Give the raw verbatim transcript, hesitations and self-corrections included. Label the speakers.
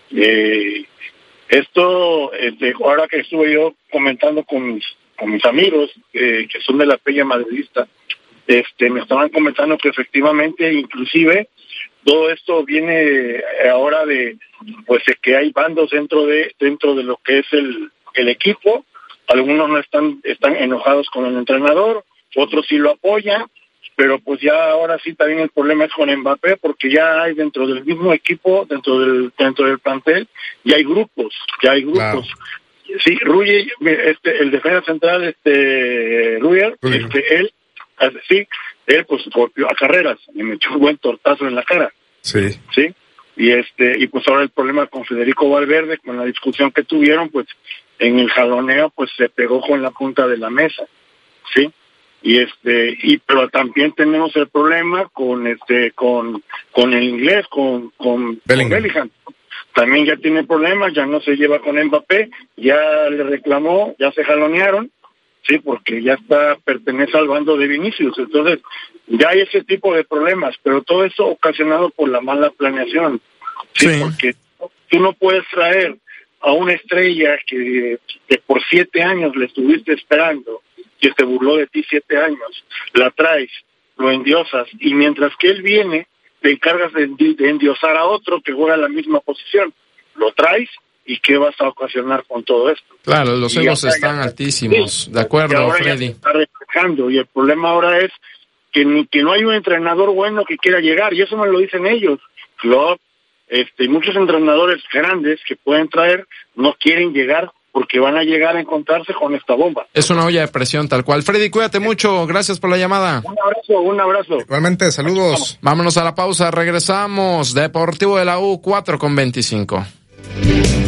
Speaker 1: Eh, esto, este, ahora que estuve yo comentando con mis, con mis amigos eh, que son de la Peña Madridista, este, me estaban comentando que efectivamente, inclusive, todo esto viene ahora de, pues, de que hay bandos dentro de dentro de lo que es el, el equipo. Algunos no están están enojados con el entrenador, otros sí lo apoyan, pero pues ya ahora sí también el problema es con Mbappé, porque ya hay dentro del mismo equipo, dentro del dentro del plantel, ya hay grupos, ya hay grupos. Claro. Sí, Ruyer, este, el defensa central, este, Ruyer, este, él, sí, él pues golpeó a Carreras, le metió un buen tortazo en la cara.
Speaker 2: Sí.
Speaker 1: Sí, y este, y pues ahora el problema con Federico Valverde, con la discusión que tuvieron, pues en el jaloneo, pues se pegó con la punta de la mesa, sí. Y este, y pero también tenemos el problema con este, con, con el inglés, con, con Bellingham. Con Bellingham. También ya tiene problemas, ya no se lleva con Mbappé, ya le reclamó, ya se jalonearon, sí, porque ya está, pertenece al bando de Vinicius. Entonces, ya hay ese tipo de problemas, pero todo eso ocasionado por la mala planeación, sí, sí. Porque tú no puedes traer a una estrella que, que por siete años le estuviste esperando, que se burló de ti siete años, la traes, lo endiosas, y mientras que él viene, te encargas de, de endiosar a otro que juega en la misma posición, lo traes, ¿y qué vas a ocasionar con todo esto?
Speaker 3: Claro, los egos están ya, altísimos, sí, de acuerdo,
Speaker 1: y ahora
Speaker 3: Freddy.
Speaker 1: Ya se está reflejando, y el problema ahora es que, ni, que no hay un entrenador bueno que quiera llegar, y eso me lo dicen ellos, Klopp, este, muchos entrenadores grandes que pueden traer, no quieren llegar, porque van a llegar a encontrarse con esta bomba.
Speaker 3: Es una olla de presión tal cual. Freddy, cuídate mucho, gracias por la llamada.
Speaker 1: Un abrazo, un abrazo.
Speaker 2: Igualmente, saludos.
Speaker 3: Vámonos a la pausa, regresamos. Deportivo de la U, cuatro con veinticinco.